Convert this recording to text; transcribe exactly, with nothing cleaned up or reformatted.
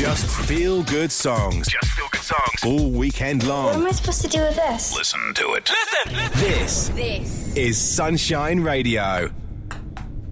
Just feel good songs. Just feel good songs. All weekend long. What am I supposed to do with this? Listen to it. Listen! This, this is Sunshine Radio.